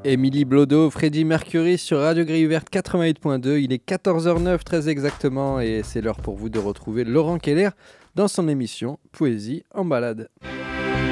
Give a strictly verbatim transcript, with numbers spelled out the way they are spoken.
Émilie Blodo, Freddie Mercury sur Radio Grille Ouverte quatre-vingt-huit point deux. Il est quatorze heures neuf très exactement et c'est l'heure pour vous de retrouver Laurent Keller dans son émission Poésie en balade.